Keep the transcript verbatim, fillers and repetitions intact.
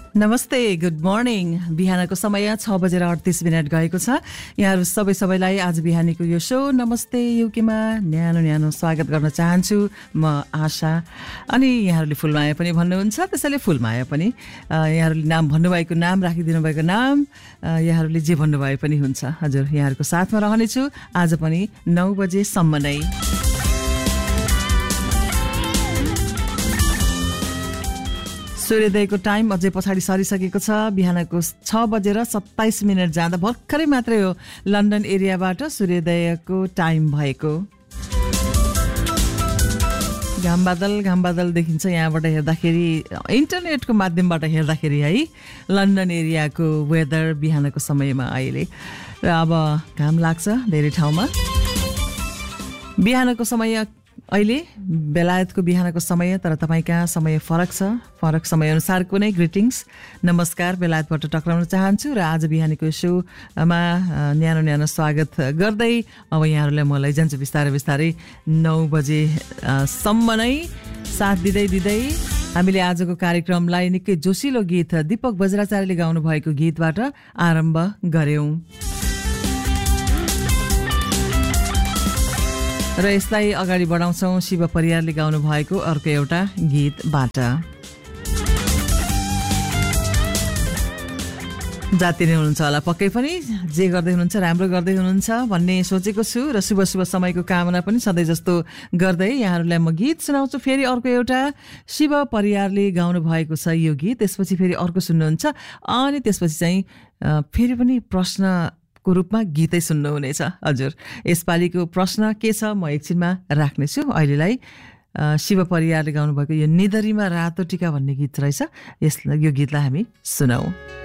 नमस्ते, good morning. बिहानको समय छ बजेर अडतिस मिनट गएको छ। यहाँहरू सबै सबैलाई आज बिहानीको यो सो नमस्ते युकेमा न्यानो न्यानो स्वागत गर्न चाहन्छु म आशा। अनि यहाँहरूले फुलमाया पनि भन्नुहुन्छ, त्यसैले फुलमाया पनि यहाँहरूले नाम भन्नुभएको नाम राखिदिनु भएको नाम यहाँहरूले जे भन्नुभए पनि हुन्छ। हजुर, यहाँहरूको साथमा रहनेछु आज पनि नौ बजेसम्म नै। सूर्योदयको टाइम अझै पछाडि सरिसकेको छ। बिहानको छ बजेर सत्ताइस मिनट जाँदा भर्खरै मात्रै हो लन्डन एरियाबाट सूर्योदयको टाइम भएको। घाम बादल घाम बादल देखिन्छ यहाँबाट हेर्दाखेरि, इन्टरनेटको माध्यमबाट हेर्दाखेरि है, लन्डन एरियाको वेदर बिहानको समयमा अहिले। र अब घाम लाग्छ धेरै ठाउँमा। बिहानको समय अहिले बेलायतको बिहानको समय, तर तपाईँ कहाँ समय फरक छ। फरक समयअनुसारको नै ग्रिटिङ्स नमस्कार बेलायतबाट टक्राउन चाहन्छु। र आज बिहानीको सोमा न्यानो न्यानो स्वागत गर्दै अब यहाँहरूलाई म लैजान्छु बिस्तारै बिस्तारै नौ बजेसम्म नै साथ दिँदै दिँदै हामीले आजको कार्यक्रमलाई निकै जोसिलो गीत दीपक बज्राचार्यले गाउनुभएको गीतबाट आरम्भ गऱ्यौँ। र यसलाई अगाडि बढाउँछौँ शिव परियारले गाउनु भएको अर्को एउटा गीतबाट। जाति नै हुनुहुन्छ होला पक्कै पनि, जे गर्दै हुनुहुन्छ राम्रो गर्दै हुनुहुन्छ भन्ने सोचेको छु। र शुभ शुभ समयको कामना पनि सधैँ जस्तो गर्दै यहाँहरूलाई म गीत सुनाउँछु। फेरि अर्को एउटा शिव परियारले गाउनु भएको छ यो गीत, त्यसपछि फेरि अर्को सुन्नुहुन्छ, अनि त्यसपछि चाहिँ फेरि पनि प्रश्न को रूपमा गीतै सुन्नुहुनेछ। हजुर, यसपालिको प्रश्न के छ म एकछिनमा राख्नेछु। अहिलेलाई शिव परियारले गाउनुभएको यो निधरीमा रातो टिका भन्ने गीत रहेछ, यस यो गीतलाई हामी सुनौँ।